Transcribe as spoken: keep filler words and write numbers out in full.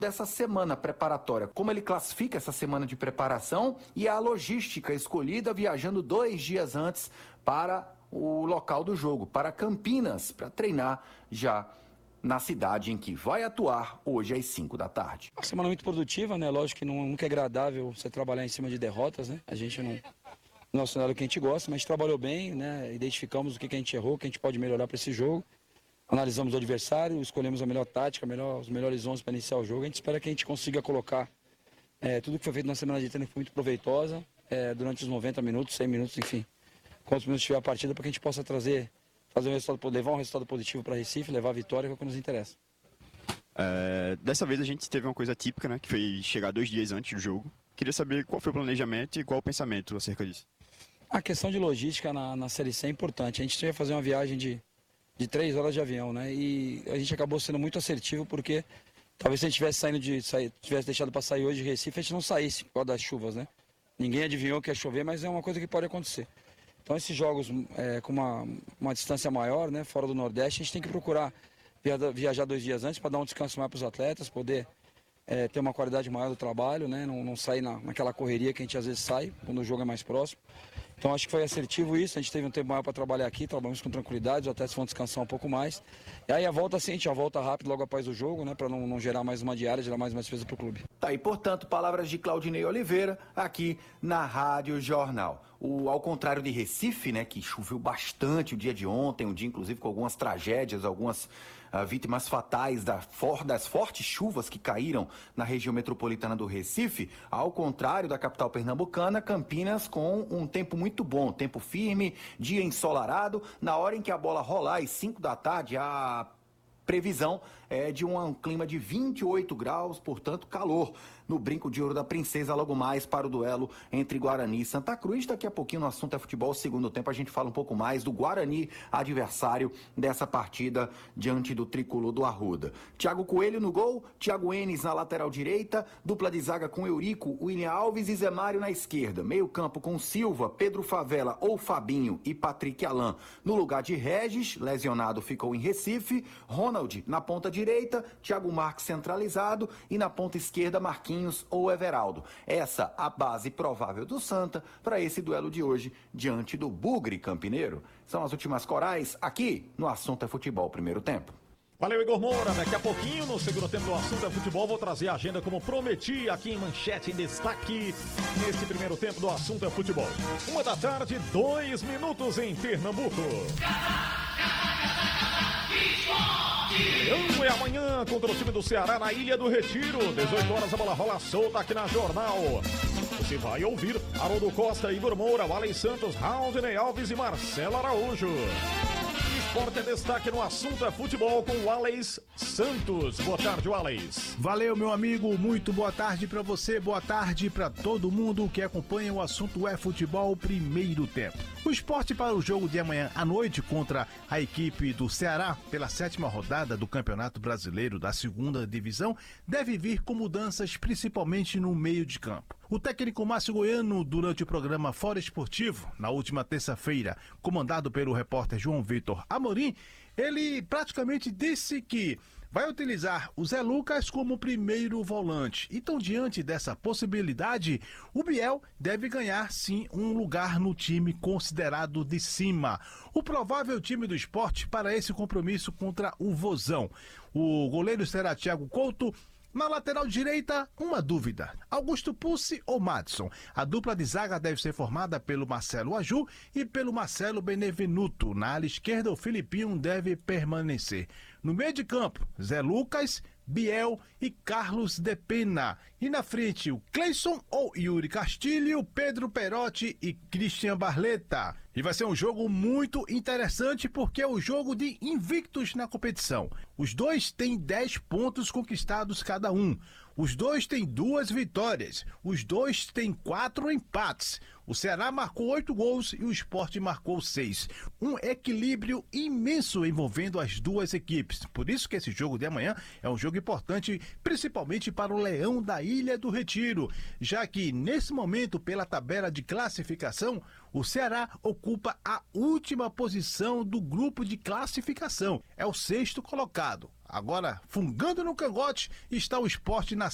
dessa semana preparatória, como ele classifica essa semana de preparação e a logística escolhida viajando dois dias antes para o local do jogo, para Campinas, para treinar já na cidade em que vai atuar hoje às cinco da tarde. Uma semana muito produtiva, né? Lógico que não, nunca é agradável você trabalhar em cima de derrotas, né? A gente não... Não é o cenário que a gente gosta, mas a gente trabalhou bem, né? Identificamos o que a gente errou, o que a gente pode melhorar para esse jogo. Analisamos o adversário, escolhemos a melhor tática, a melhor, os melhores onze para iniciar o jogo. A gente espera que a gente consiga colocar é, tudo que foi feito na semana de treino, que foi muito proveitosa, é, durante os noventa minutos, cem minutos, enfim. Quantos minutos tiver a partida, para que a gente possa trazer, fazer um resultado, levar um resultado positivo para Recife, levar a vitória, que é o que nos interessa. É, dessa vez a gente teve uma coisa típica, né? Que foi chegar dois dias antes do jogo. Queria saber qual foi o planejamento e qual o pensamento acerca disso. A questão de logística na, na Série C é importante. A gente ia fazer uma viagem de... de três horas de avião, né? E a gente acabou sendo muito assertivo porque talvez se a gente tivesse saindo de sair, tivesse deixado para sair hoje de Recife, a gente não saísse por causa das chuvas, né? Ninguém adivinhou que ia chover, mas é uma coisa que pode acontecer. Então esses jogos é, com uma, uma distância maior, né, fora do Nordeste, a gente tem que procurar viajar dois dias antes para dar um descanso maior para os atletas, poder é, ter uma qualidade maior do trabalho, né? Não, não sair na, naquela correria que a gente às vezes sai quando o jogo é mais próximo. Então acho que foi assertivo isso, a gente teve um tempo maior para trabalhar aqui, trabalhamos com tranquilidade, os atletas vão descansar um pouco mais. E aí a volta sim, a gente já volta rápido logo após o jogo, né, para não, não gerar mais uma diária, gerar mais uma despesa para o clube. Tá aí, portanto, palavras de Claudinei Oliveira aqui na Rádio Jornal. O, ao contrário de Recife, né, que choveu bastante o dia de ontem, um dia inclusive com algumas tragédias, algumas uh, vítimas fatais da for, das fortes chuvas que caíram na região metropolitana do Recife, ao contrário da capital pernambucana, Campinas com um tempo muito bom, tempo firme, dia ensolarado, na hora em que a bola rolar às cinco da tarde, a previsão é de um, um clima de vinte e oito graus, portanto calor no Brinco de Ouro da Princesa, logo mais para o duelo entre Guarani e Santa Cruz. Daqui a pouquinho no Assunto é Futebol, segundo tempo, a gente fala um pouco mais do Guarani, adversário dessa partida diante do tricolor do Arruda. Thiago Coelho no gol, Thiago Enes na lateral direita, dupla de zaga com Eurico, William Alves e Zé Mário na esquerda, meio campo com Silva, Pedro Favela ou Fabinho e Patrick Alain. No lugar de Regis, lesionado ficou em Recife, Ronald na ponta direita, Thiago Marques centralizado e na ponta esquerda Marquinhos ou Everaldo. Essa a base provável do Santa para esse duelo de hoje diante do Bugre Campineiro. São as últimas corais aqui no Assunto é Futebol, primeiro tempo. Valeu, Igor Moura. Daqui a pouquinho, no segundo tempo do Assunto é Futebol, vou trazer a agenda como prometi aqui em manchete, em destaque, nesse primeiro tempo do Assunto é Futebol. Uma da tarde, dois minutos em Pernambuco. Leão é amanhã contra o time do Ceará na Ilha do Retiro. dezoito horas a bola rola solta aqui na Jornal. Você vai ouvir Haroldo Costa, Igor Moura, Walley Santos, Raulney Alves e Marcelo Araújo. Esporte é destaque no Assunto é Futebol com Walley Santos. Boa tarde, Walley. Valeu, meu amigo. Muito boa tarde para você. Boa tarde para todo mundo que acompanha o Assunto é Futebol, primeiro tempo. O esporte para o jogo de amanhã à noite contra a equipe do Ceará pela sétima rodada do Campeonato Brasileiro da segunda Divisão deve vir com mudanças principalmente no meio de campo. O técnico Márcio Goiano, durante o programa Fora Esportivo, na última terça-feira, comandado pelo repórter João Vitor Amorim, ele praticamente disse que vai utilizar o Zé Lucas como primeiro volante. Então, diante dessa possibilidade, o Biel deve ganhar sim um lugar no time considerado de cima. O provável time do esporte para esse compromisso contra o Vozão. O goleiro será Thiago Couto. Na lateral direita, uma dúvida: Augusto Pucci ou Madison? A dupla de zaga deve ser formada pelo Marcelo Aju e pelo Marcelo Benevenuto. Na ala esquerda, o Filipinho deve permanecer. No meio de campo, Zé Lucas, Biel e Carlos de Pena. E na frente, o Cleison ou Yuri Castilho, Pedro Perotti e Christian Barleta. E vai ser um jogo muito interessante porque é o jogo de invictos na competição. Os dois têm dez pontos conquistados cada um. Os dois têm duas vitórias. Os dois têm quatro empates. O Ceará marcou oito gols e o Sport marcou seis. Um equilíbrio imenso envolvendo as duas equipes. Por isso que esse jogo de amanhã é um jogo importante, principalmente para o Leão da Ilha do Retiro, já que nesse momento, pela tabela de classificação, o Ceará ocupa a última posição do grupo de classificação. É o sexto colocado. Agora, fungando no cangote, está o Sport na